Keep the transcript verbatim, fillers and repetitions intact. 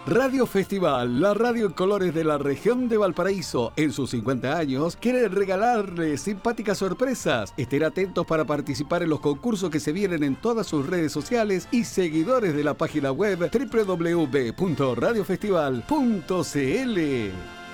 Radio Festival, la radio en colores de la región de Valparaíso, en sus cincuenta años, quiere regalarles simpáticas sorpresas. Estén atentos para participar en los concursos que se vienen en todas sus redes sociales y seguidores de la página web doble u doble u doble u punto radio festival punto c l.